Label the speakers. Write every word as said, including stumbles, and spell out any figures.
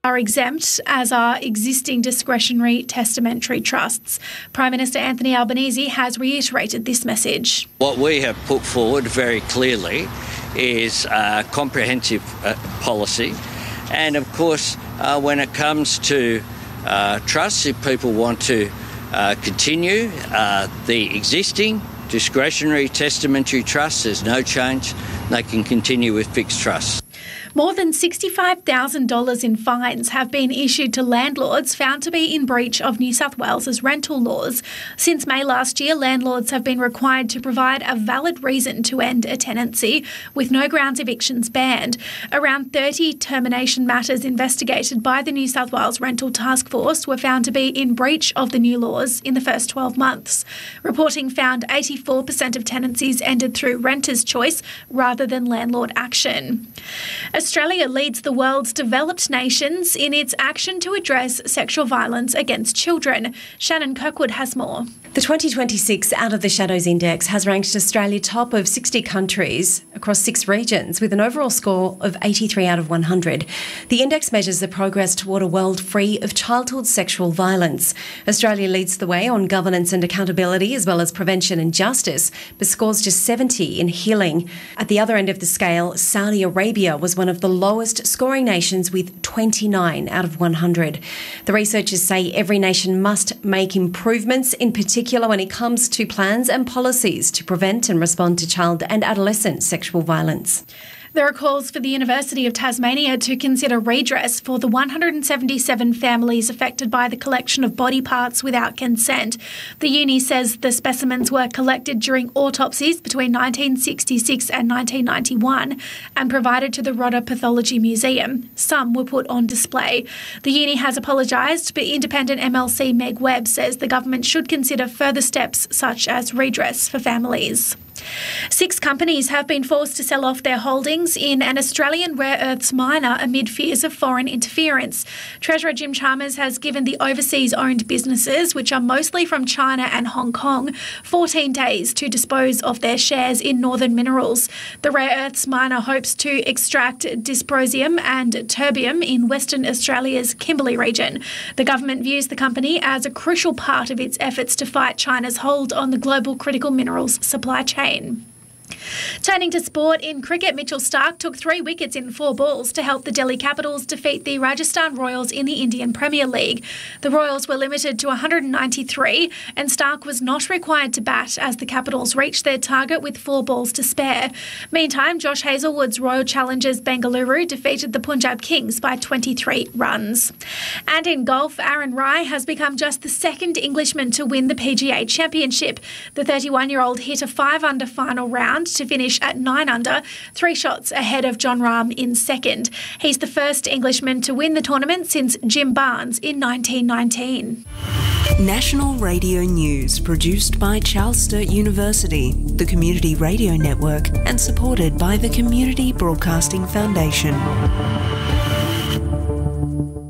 Speaker 1: are exempt, as are existing discretionary testamentary trusts. Prime Minister Anthony Albanese has reiterated this message.
Speaker 2: What we have put forward very clearly is a comprehensive uh, policy. And of course, uh, when it comes to uh, trusts, if people want to uh, continue uh, the existing discretionary testamentary trusts, there's no change. They can continue with fixed trusts.
Speaker 1: More than sixty-five thousand dollars in fines have been issued to landlords found to be in breach of New South Wales's rental laws. Since May last year, landlords have been required to provide a valid reason to end a tenancy, with no grounds evictions banned. Around thirty termination matters investigated by the New South Wales Rental Task Force were found to be in breach of the new laws in the first twelve months. Reporting found eighty-four percent of tenancies ended through renter's choice rather than landlord action. Australia leads the world's developed nations in its action to address sexual violence against children. Shannon Kirkwood has more.
Speaker 3: The twenty twenty-six Out of the Shadows Index has ranked Australia top of sixty countries across six regions with an overall score of eighty-three out of one hundred. The index measures the progress toward a world free of childhood sexual violence. Australia leads the way on governance and accountability as well as prevention and justice, but scores just seventy in healing. At the other end of the scale, Saudi Arabia was one of the lowest scoring nations with twenty-nine out of one hundred. The researchers say every nation must make improvements, in particular when it comes to plans and policies to prevent and respond to child and adolescent sexual violence.
Speaker 1: There are calls for the University of Tasmania to consider redress for the one hundred seventy-seven families affected by the collection of body parts without consent. The uni says the specimens were collected during autopsies between nineteen sixty-six and nineteen ninety-one and provided to the Rodder Pathology Museum. Some were put on display. The uni has apologised, but independent M L C Meg Webb says the government should consider further steps such as redress for families. Six companies have been forced to sell off their holdings in an Australian rare earths miner amid fears of foreign interference. Treasurer Jim Chalmers has given the overseas-owned businesses, which are mostly from China and Hong Kong, fourteen days to dispose of their shares in Northern Minerals. The rare earths miner hopes to extract dysprosium and terbium in Western Australia's Kimberley region. The government views the company as a crucial part of its efforts to fight China's hold on the global critical minerals supply chain. Turning to sport, in cricket, Mitchell Starc took three wickets in four balls to help the Delhi Capitals defeat the Rajasthan Royals in the Indian Premier League. The Royals were limited to one hundred ninety-three and Starc was not required to bat as the Capitals reached their target with four balls to spare. Meantime, Josh Hazlewood's Royal Challengers Bengaluru defeated the Punjab Kings by twenty-three runs. And in golf, Aaron Rai has become just the second Englishman to win the P G A Championship. The thirty-one-year-old hit a five-under final round to finish at nine under, three shots ahead of Jon Rahm in second. He's the first Englishman to win the tournament since Jim Barnes in nineteen nineteen.
Speaker 4: National Radio News, produced by Charles Sturt University, the Community Radio Network, and supported by the Community Broadcasting Foundation.